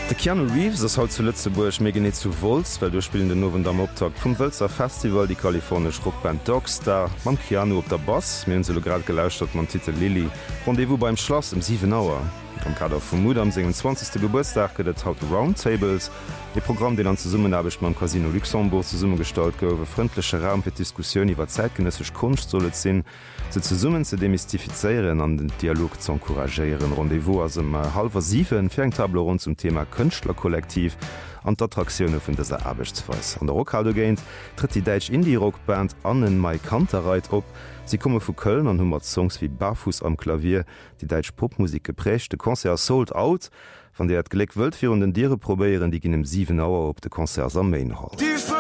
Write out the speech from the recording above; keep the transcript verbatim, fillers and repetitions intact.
De Keanu Reeves ass haut zu Lützeburg mé genet zu Volz, well du spielen den nowen am Optag vum Wëlzer Festival die kalifornisch Rockband Dogstar man Keanu op der Bass, mé se grad gelauscht dat man Titel Lily. Rendezvous beim Schloss im sieben Auer. Am Kader vum Mut am siebenundzwanzigsten Geburtstag gët haut Roundtables, de Programm den an ze Summen abecht man Casino Luxemburg ze Summe stalt gowe frontndlesche Raum fir Diskussionioun iwwer zeitgenösseg Kunst sollet sinn, se ze Summen ze demystifizeieren an den Dialog zu encouragéieren. Rendezvous as em halber sieben Ferngtable rund zum Thema Kënchtlerkollektiv an d'Attraktionune vun deser Abbechtsweis. An der Rockhalde géint tritt die Deitsch Indie-Rockband Annen Mai Kanterreit op. Sie komme vu Köln an hummer Songs wie Barfuß am Klavier, die Deitsch Popmusik geprecht, de Konzert sold out, van der et Gleck wëlt vir den Diere probéieren, die ginn em sieben Auer op de Konzert am Mainhall.